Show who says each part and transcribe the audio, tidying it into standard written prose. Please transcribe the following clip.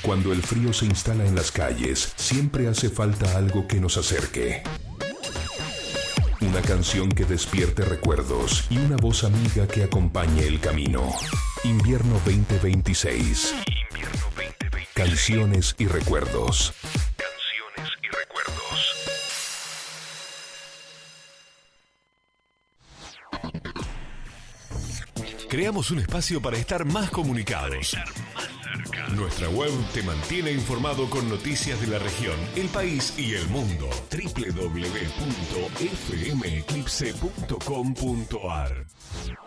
Speaker 1: cuando el frío se instala en las calles, siempre hace falta algo que nos acerque. Una canción que despierte recuerdos y una voz amiga que acompañe el camino. Invierno 2026. Invierno 2026. Canciones y recuerdos. Canciones y recuerdos.
Speaker 2: Creamos un espacio para estar más comunicados. Nuestra web te mantiene informado con noticias de la región, el país y el mundo. www.fmeclipse.com.ar